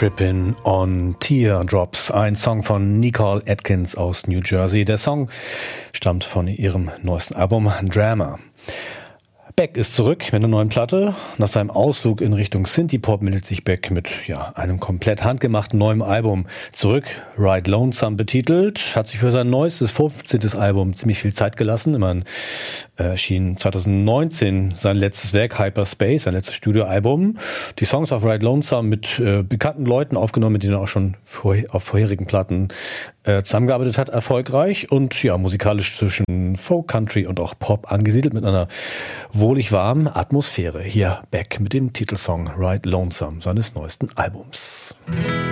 Trippin' on Teardrops, ein Song von Nicole Atkins aus New Jersey. Der Song stammt von ihrem neuesten Album Drama. Beck ist zurück mit einer neuen Platte. Nach seinem Ausflug in Richtung Synthie-Pop meldet sich Beck mit einem komplett handgemachten neuen Album zurück. Ride Lonesome betitelt, hat sich für sein neuestes 15. Album ziemlich viel Zeit gelassen. Immerhin erschien 2019 sein letztes Werk Hyperspace, sein letztes Studioalbum. Die Songs auf Ride Lonesome mit bekannten Leuten aufgenommen, mit denen er auch schon auf vorherigen Platten zusammengearbeitet hat, erfolgreich und musikalisch zwischen Folk, Country und auch Pop angesiedelt mit einer wohlig warmen Atmosphäre. Hier Beck mit dem Titelsong Ride Lonesome seines neuesten Albums.